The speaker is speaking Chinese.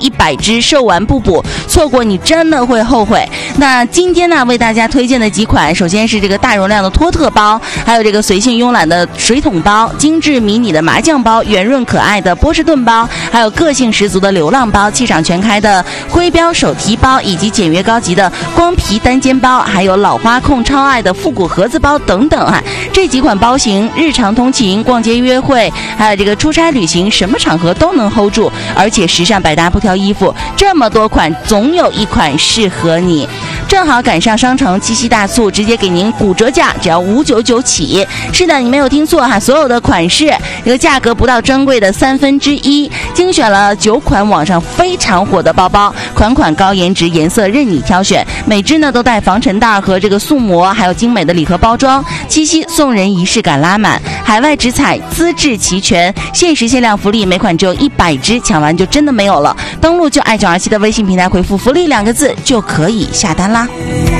100只，售完不补，错过你真的会后悔。那今天呢，为大家推荐的几款，首先是这个大容量的托特包，还有这个随性慵懒的水桶包，精致迷你的麻将包，圆润可爱的波士顿包，还有个性十足的流浪包，气场全开的徽标手提包，以及简约高级的光皮单肩包，还有老花控超爱的复古盒子包等等啊。这几款包型，日常通勤、逛街约会，还有这个出差旅行，什么场合都能 hold 住，而且时尚百搭不挑衣服，这么多款，总有一款适合你。正好赶上商城七夕大促，直接给您5折价，只要599起。是的，你没有听错哈，所有的款式这个价格不到专柜的1/3，精选了9款网上非常火的包包，款款高颜值，颜色任你挑选，每只呢都带防尘袋和这个塑膜，还有精美的礼盒包装，七夕送人仪式感拉满，海外直采，资质齐全，限时限量福利，每款只有100只，抢完就真的没有了。登录就爱927的微信平台回复福利2个字就可以下单啦。